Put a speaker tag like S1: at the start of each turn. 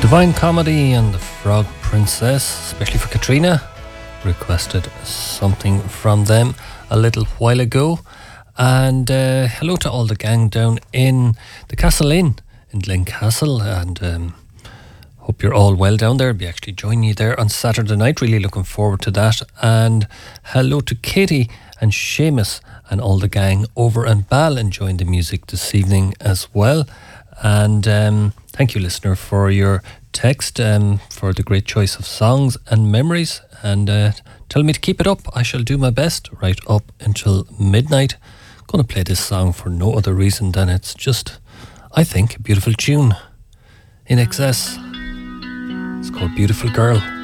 S1: Divine Comedy and the Frog Princess, especially for Katrina, requested something from them a little while ago. And hello to all the gang down in the Castle Inn in Glencastle, and hope you're all well down there. I'll be actually joining you there on Saturday night, really looking forward to that. And hello to Katie and Seamus and all the gang over in Bal, enjoying the music this evening as well. And thank you, listener, for your text, for the great choice of songs and memories, and tell me to keep it up. I shall do my best right up until midnight. I'm going to play this song for no other reason than it's just, I think, a beautiful tune. In Excess. It's called Beautiful Girl.